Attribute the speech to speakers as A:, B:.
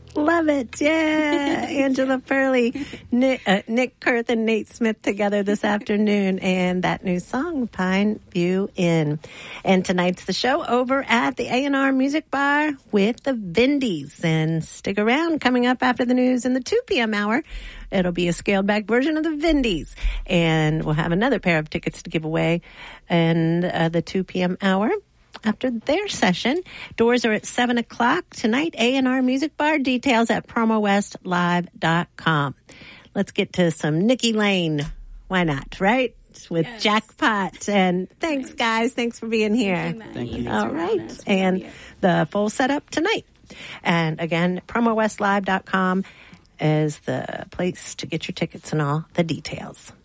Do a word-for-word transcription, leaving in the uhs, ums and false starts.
A: Love it. Yeah. Angela Pearly, Nick, uh, Nick Kurth, and Nate Smith together this afternoon. And that new song, Pine View Inn. And tonight's the show over at the A and R Music Bar with the Vindies. And stick around. Coming up after the news in the two p.m. hour, it'll be a scaled-back version of the Vindies. And we'll have another pair of tickets to give away in uh, the two p.m. hour. After their session. Doors are at seven o'clock tonight. A and R Music Bar. Details at promo west live dot com. Let's get to some Nikki Lane. Why not, right? With yes. Jackpot. And thanks, guys. Thanks for being here.
B: Thank you.
C: Thank you.
A: All right. And the full setup tonight. And again, promo west live dot com is the place to get your tickets and all the details.